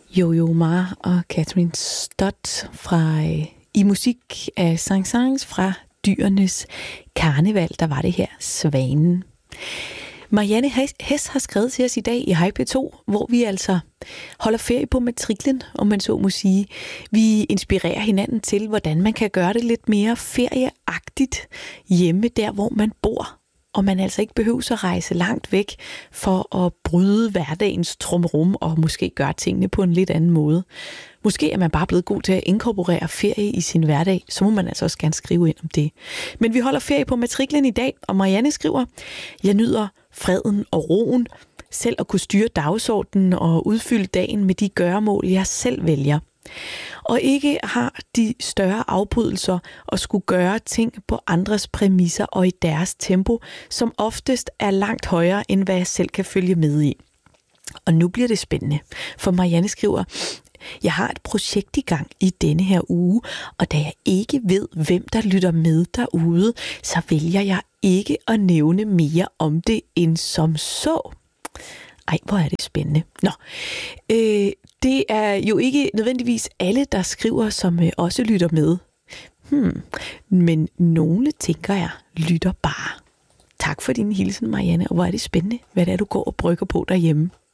Yo-Yo Ma og Catherine Stott fra i musik af Saint-Saëns fra Dyrenes Karneval, der var det her Svanen. Marianne Hess har skrevet til os i dag i Hej P2, hvor vi altså holder ferie på matriklen, om man så må sige. Vi inspirerer hinanden til, hvordan man kan gøre det lidt mere ferieagtigt hjemme der, hvor man bor. Og man altså ikke behøver at rejse langt væk for at bryde hverdagens trumrum og måske gøre tingene på en lidt anden måde. Måske er man bare blevet god til at inkorporere ferie i sin hverdag, så må man altså også gerne skrive ind om det. Men vi holder ferie på matriklen i dag, og Marianne skriver, jeg nyder freden og roen, selv at kunne styre dagsordenen og udfylde dagen med de gøremål, jeg selv vælger. Og ikke har de større afbrydelser og skulle gøre ting på andres præmisser og i deres tempo, som oftest er langt højere, end hvad jeg selv kan følge med i. Og nu bliver det spændende, for Marianne skriver, jeg har et projekt i gang i denne her uge, og da jeg ikke ved, hvem der lytter med derude, så vælger jeg ikke at nævne mere om det end som så. Ej, hvor er det spændende. Nå, det er jo ikke nødvendigvis alle, der skriver, som også lytter med. Men nogle, tænker jeg, lytter bare. Tak for din hilsen, Marianne, og hvor er det spændende, hvad det er, du går og brygger på derhjemme.